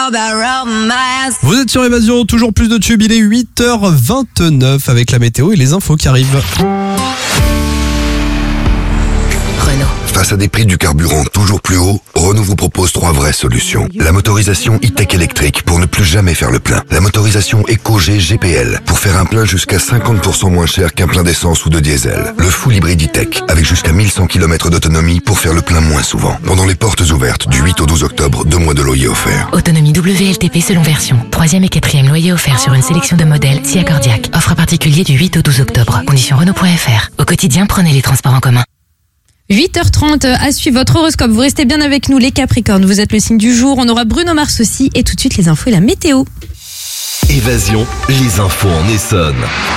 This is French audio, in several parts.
Vous êtes sur Évasion, toujours plus de tubes, il est 8h29 avec la météo et les infos qui arrivent. Face à des prix du carburant toujours plus hauts, Renault vous propose 3 vraies solutions. La motorisation e-tech électrique pour ne plus jamais faire le plein. La motorisation EcoG GPL pour faire un plein jusqu'à 50% moins cher qu'un plein d'essence ou de diesel. Le full hybride e-tech avec jusqu'à 1100 km d'autonomie pour faire le plein moins souvent. Pendant les portes ouvertes du 8 au 12 octobre, 2 mois de loyer offerts. Autonomie WLTP selon version. 3e et 4e loyer offert sur une sélection de modèles SIA Cordiac. Offre particulier du 8 au 12 octobre. Conditions Renault.fr. Au quotidien, prenez les transports en commun. 8h30 à suivre votre horoscope. Vous restez bien avec nous les Capricornes. Vous êtes le signe du jour. On aura Bruno Mars aussi. Et tout de suite les infos et la météo. Évasion, les infos en Essonne.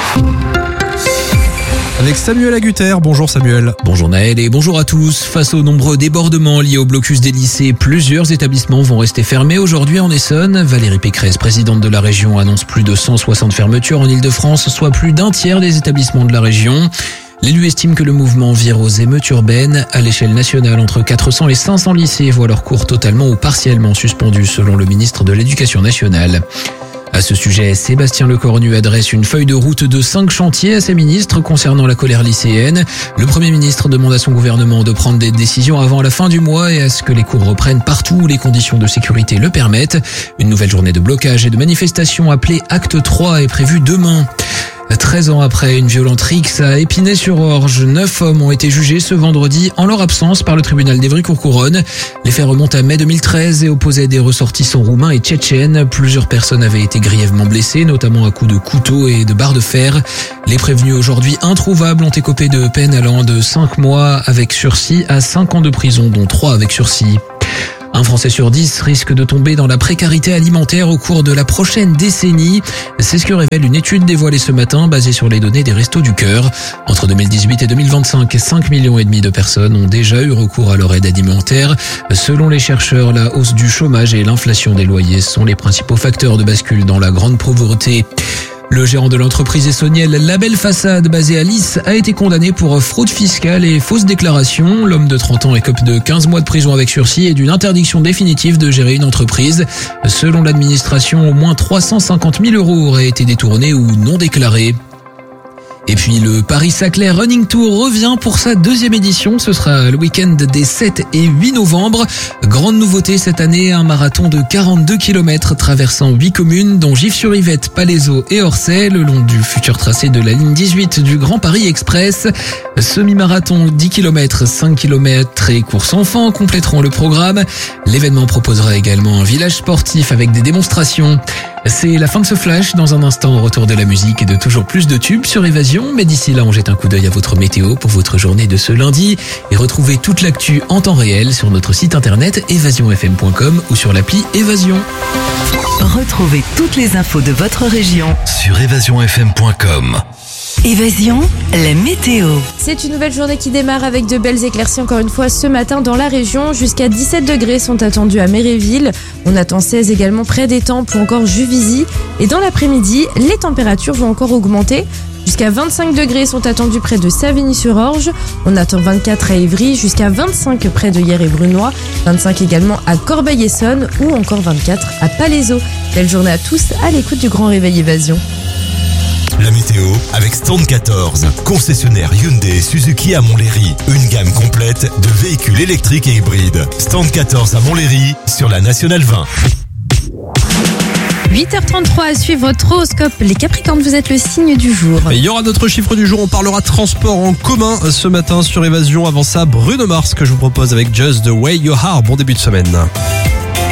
Avec Samuel Agutter. Bonjour Samuel. Bonjour Naël et bonjour à tous. Face aux nombreux débordements liés au blocus des lycées, plusieurs établissements vont rester fermés aujourd'hui en Essonne. Valérie Pécresse, présidente de la région, annonce plus de 160 fermetures en Ile-de-France, soit plus d'un tiers des établissements de la région. L'élu estime que le mouvement vire aux émeutes urbaines. À l'échelle nationale, entre 400 et 500 lycées voient leurs cours totalement ou partiellement suspendus, selon le ministre de l'Éducation nationale. À ce sujet, Sébastien Lecornu adresse une feuille de route de 5 chantiers à ses ministres concernant la colère lycéenne. Le Premier ministre demande à son gouvernement de prendre des décisions avant la fin du mois et à ce que les cours reprennent partout où les conditions de sécurité le permettent. Une nouvelle journée de blocage et de manifestation appelée Acte 3 est prévue demain. 13 ans après une violente rixe à Épinay-sur-Orge, 9 hommes ont été jugés ce vendredi en leur absence par le tribunal d'Évry-Courcouronnes. Les faits remontent à mai 2013 et opposaient des ressortissants roumains et tchétchènes. Plusieurs personnes avaient été grièvement blessées, notamment à coups de couteau et de barres de fer. Les prévenus aujourd'hui introuvables ont écopé de peines allant de 5 mois avec sursis à 5 ans de prison, dont 3 avec sursis. Un Français sur 10 risque de tomber dans la précarité alimentaire au cours de la prochaine décennie. C'est ce que révèle une étude dévoilée ce matin basée sur les données des Restos du Cœur. Entre 2018 et 2025, 5,5 millions de personnes ont déjà eu recours à leur aide alimentaire. Selon les chercheurs, la hausse du chômage et l'inflation des loyers sont les principaux facteurs de bascule dans la grande pauvreté. Le gérant de l'entreprise essonnienne La Belle Façade, basée à Lys, a été condamné pour fraude fiscale et fausse déclaration. L'homme de 30 ans écope de 15 mois de prison avec sursis et d'une interdiction définitive de gérer une entreprise. Selon l'administration, au moins 350 000 € auraient été détournés ou non déclarés. Et puis le Paris-Saclay Running Tour revient pour sa 2e édition. Ce sera le week-end des 7 et 8 novembre. Grande nouveauté cette année, un marathon de 42 km traversant 8 communes, dont Gif-sur-Yvette, Palaiseau et Orsay, le long du futur tracé de la ligne 18 du Grand Paris Express. Semi-marathon 10 km, 5 km et course enfants compléteront le programme. L'événement proposera également un village sportif avec des démonstrations. C'est la fin de ce flash. Dans un instant, au retour de la musique et de toujours plus de tubes sur Évasion. Mais d'ici là, on jette un coup d'œil à votre météo pour votre journée de ce lundi et retrouvez toute l'actu en temps réel sur notre site internet évasionfm.com ou sur l'appli Évasion. Retrouvez toutes les infos de votre région Sur évasionfm.com. Évasion, la météo. C'est une nouvelle journée qui démarre avec de belles éclaircies encore une fois ce matin dans la région. Jusqu'à 17 degrés sont attendus à Méréville. On attend 16 également près d'Étampes ou encore Juvisy. Et dans l'après-midi, les températures vont encore augmenter. Jusqu'à 25 degrés sont attendus près de Savigny-sur-Orge. On attend 24 à Évry, jusqu'à 25 près de Hyères et Brunois. 25 également à Corbeil-Essonnes ou encore 24 à Palaiseau. Belle journée à tous à l'écoute du Grand Réveil Évasion. La météo avec Stand 14, concessionnaire Hyundai et Suzuki à Montlhéry. Une gamme complète de véhicules électriques et hybrides. Stand 14 à Montlhéry sur la Nationale 20. 8h33 à suivre votre horoscope. Les Capricornes, vous êtes le signe du jour. Et il y aura notre chiffre du jour, on parlera transport en commun ce matin sur Évasion. Avant ça, Bruno Mars que je vous propose avec Just the Way You Are. Bon début de semaine.